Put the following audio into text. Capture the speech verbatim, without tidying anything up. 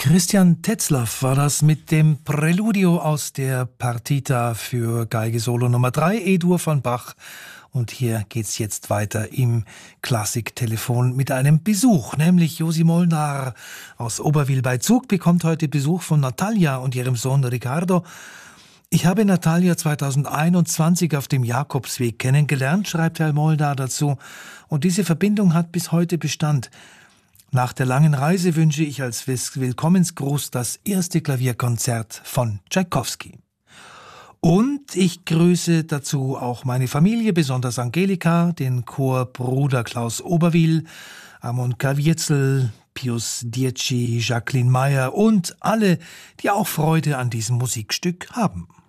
Christian Tetzlaff war das mit dem Präludio aus der Partita für Geige Solo Nummer drei, E-Dur von Bach. Und hier geht's jetzt weiter im Klassiktelefon mit einem Besuch, nämlich Josi Molnar aus Oberwil bei Zug bekommt heute Besuch von Natalia und ihrem Sohn Ricardo. Ich habe Natalia zweitausendeinundzwanzig auf dem Jakobsweg kennengelernt, schreibt Herr Molnar dazu. Und diese Verbindung hat bis heute Bestand. Nach der langen Reise wünsche ich als Willkommensgruß das erste Klavierkonzert von Tschaikowski. Und ich grüße dazu auch meine Familie, besonders Angelika, den Chor Bruder Klaus Oberwil, Amon Kawierzel, Pius Dietschi, Jacqueline Meyer und alle, die auch Freude an diesem Musikstück haben.